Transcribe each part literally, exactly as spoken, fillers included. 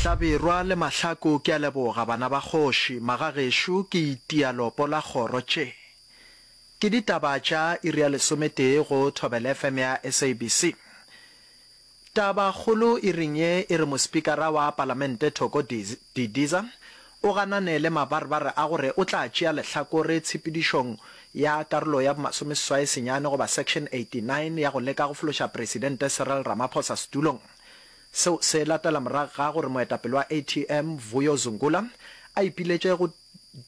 Hlabirwa le mahlako ke a leboga bana ba kgoši magagesho ke itialopo la kgoro tše. Ke ditaba tša iri ya lesometee go Thobela F M ya S A B C. Taba kgolo e reng ye e re mospikara wa palamente Thoko Didiza o gananele mabarbare a gore o tla tšea lehlakore tshepedišong ya karolo ya masomeseswai senyane goba section eighty-nine ya go leka go fološa presidente Cyril Ramaphosa setulong. Seo se latela morago ga gore moetapele wa A T M Vuyo Zungula a ipiletše go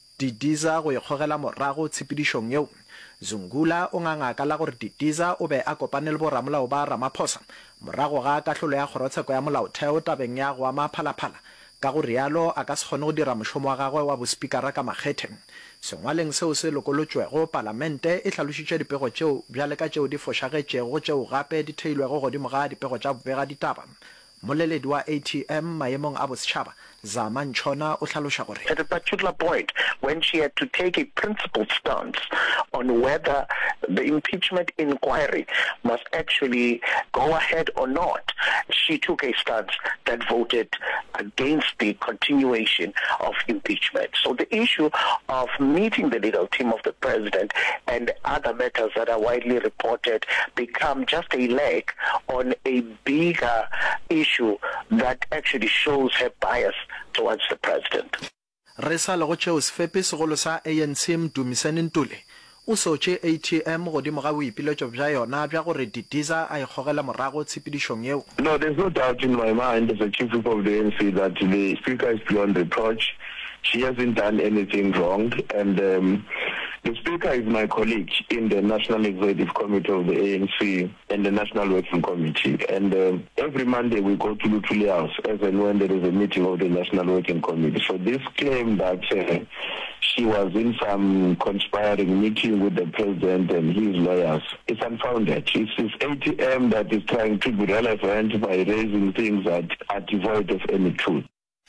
Didiza go ikgogela morago tshepedišong yeo. Zungula o ngangaka la gore Didiza o be a kopane le boramolao ba Ramaphosa morago ga kahlolo ya kgorotsheko ya molaotheo tabeng ya go ama phalaphala ka go rialo a ka se kgone go dira mošomo wa gagwe wa bospikara ka makgethe. Sengwaleng seo se lokolotšwego palamente e hlalošitše dipego tšeo bjale ka tšeo di fošagetšego tšeo gape di theilwego godimo ga dipego tša bobega ditaba. Moleledi wa A T M maemong a bosetšhaba Zaman Chona o hlaloša gore at a particular point when she had to take a principled stance on whether the impeachment inquiry must actually go ahead or not, she took a stance that voted against the continuation of impeachment. So the issue of meeting the legal team of the president and other matters that are widely reported become just a leg on a bigger issue that actually shows her bias towards the president. Re sa le go tšeo sefepi segolo sa A N C Mdumiseni Ntuli o sotše A T M godimo ga boipiletšo bja yona bja gore Didiza a ikgogela morago tshepedišong yeo. No, there's no doubt in my mind as a chief whip of the A N C that the speaker is beyond reproach. She hasn't done anything wrong, and um, the speaker is my colleague in the National Executive Committee of the A N C and the National Working Committee. And um, every Monday we go to Lutuli House as and when there is a meeting of the National Working Committee. So this claim that uh, she was in some conspiring meeting with the president and his lawyers is unfounded. It's this A T M that is trying to be relevant by raising things that are devoid of any truth.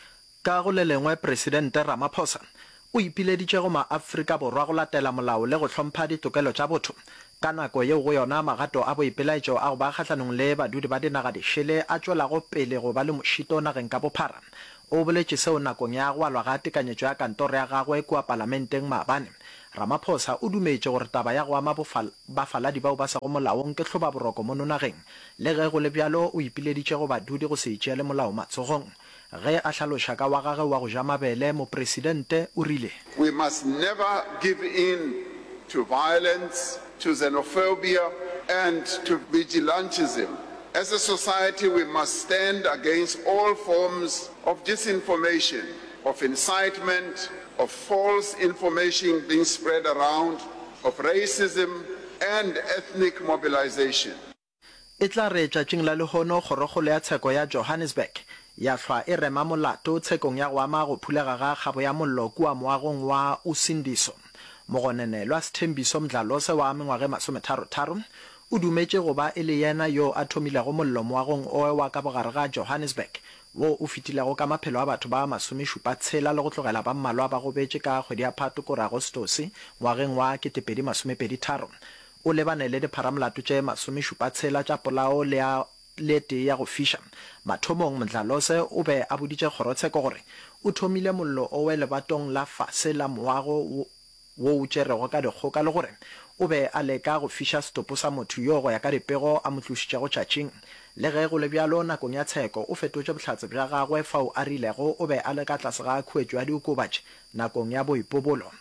Ka go le lengwe presidente Ramaphosa o ipileditše go ma-Afrika borwa go latela molao le go hlompha ditokelo tša botho ka nako yeo go yona magato a boipelaetšo a go ba kgahlanong le badudi ba dinaga dišele a tšwelago pele go ba le mošito nageng ka bophara. O boletše seo nakong ya go alwa ga tekanyetšo ya kantoro ya gagwe kua palamenteng maabane. Ramaphosa o dumetše gore taba ya go ama bafaladi bao ba sa go molaong ke hloba boroko mo nageng le ge go le bjalo o ipileditše go badudi go se itšeele molao matsogong. Ge a hlaloša ka wa gagwe wa go ja mabele mo presidente o rile we must never give in to violence, to xenophobia and to vigilantism. As a society we must stand against all forms of disinformation, of incitement, of false information being spread around, of racism and ethnic mobilization. E tla re tšatšing la lehono kgorokgolo ya tsheko ya Johannesburg ya hlwa e rema molato tshekong ya go ama go phulega ga kgabo ya mollo kua moagong wa Usindiso. Mogonenelwa Sthembiso Mdlalose wa mengwage masometharotaro o dumetše go ba e le yena yo a thomilego mollo moagong oe wa ka bogare ga Johannesburg wo o fitilego ka maphelo a batho ba masomešupa tshela le go tlogela ba mmalwa ba go betše ka kgwedi ya Phato kore Agostosi ngwageng wa ketepedi masomepedi tharo. O lebane le dipharamolato tše masomešupa tshela tša polao le ya lete ya go fiša. Mathomong Mdlalose o be a boditše kgorotsheko gore o thomile mollo o we lebatong la fase la moago wo o tšerego ka dikgoka le gore o be a leka go fiša setopo sa motho yo go ya ka dipego a mo tlošitšego tšatšing. Le ge go le bjalo nakong ya tsheko o fetotše bohlatse bja gagwe fao a rilego o be a le ka tlase ga khuetšo ya diokobatše nakong ya boipobolo.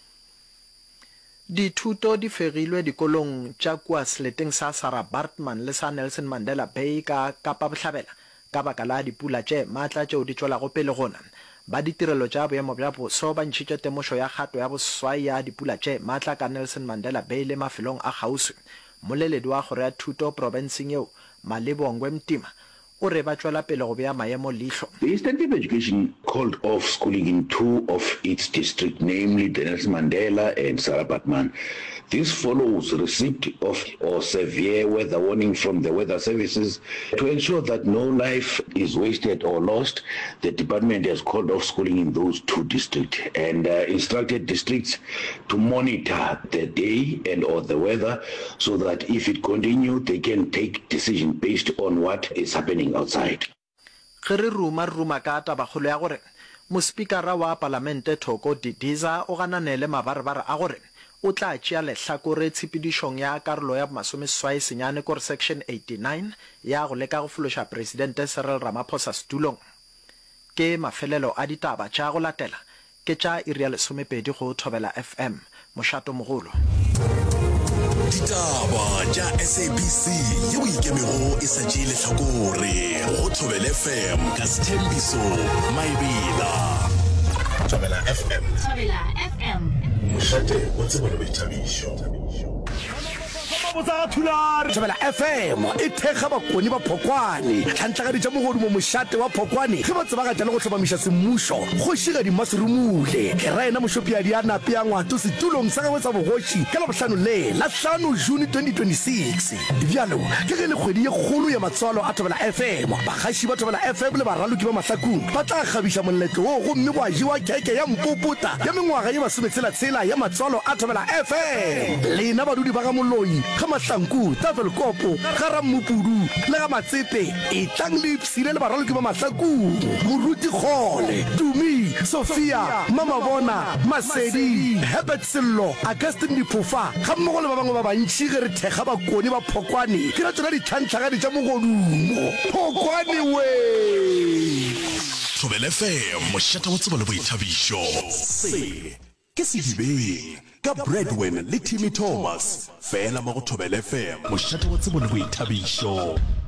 Dithuto di fegilwe dikolong tša kua seleteng sa Sarah Baartman le sa Nelson Mandela Bay ka Kapa Bohlabela ka baka la dipula tše maatla tšeo di tšwelago pele gona. Ba ditirelo tša boemo bja boso ba ntšhitše temošo ya kgato ya boswai ya dipula tše maatla ka Nelson Mandela Bay le mafelong a kgauswi. Moleledi wa kgoro ya thuto provinseng yeo Malebongwe Mtima o re ba tšwela pele go bea maemo leihlo. The Eastern Cape Education called off schooling in two of its districts, namely the Nelson Mandela and Sarah Baartman. This follows receipt of or severe weather warning from the weather services. To ensure that no life is wasted or lost, the department has called off schooling in those two districts and uh, instructed districts to monitor the day and or the weather so that if it continues, they can take decision based on what is happening outside. ge re ruma ruma ka tabagolo ya gore mospikara wa palamente Thoko Didiza o gananele mabarebare a gore o tla tšea lehlakore tshepedišong ya karolo ya masomeswai senyane kore section eighty-nine ya go leka go fološa presidente Cyril Ramaphosa setulong. Ke mafelelo a ditaba tša go latela ke tša iri ya lesomepedi go Thobela F M mošato mogolo. Ditaba tša S A B C yeo ikemego e sa tšee lehlakore go Thobela F M ka Sthembiso Maebela. Thobela F M. Thobela F M. Mošate o tsebo le boithabišo. Thobela F M e thekga bakoni ba Phokwane tlhantlagadi tša mogodumo mošate wa Phokwane ge ba tsebagatša le go tlhomamiša semmušo kgoši ga dimaserumule ke raena mošopiadi a nape ya ngwato setulong sa gagwe sa bogoši ka labohlano le la hlano June twenty twenty-six bjalo ke ge le kgwedi ye kgolo ya matswalo a Thobela F M bagaši ba Thobela F M le baraloki ba mahlakong ba tla kgabiša moletlo wo gomme go a jewa keke ya mpopota ya mengwaga ye masometshela-tshela ya matswalo a Thobela F M lena badudi ba ga moloi ga mahlanku tafelkopo ga rammupudu le ga matsepe e tlang le ipsile le baraloki ba mahlakong moruti kgole Tumi Sophia Mamabona Masedi Herbert Sello Augustine Diphofa ga mmogo le ba bangwe ba bantši ge re thekga bakoni ba Phokwane ke ra tsona ditlhantlhagadi tša mogodumo Phokwane we. Thobela F M mošate wa tsebo le boithabišo. Se ke sedibeng ka Breadwin le Timmy Thomas fela mo go Thobela F M mošate wa tsebo le boithabišo.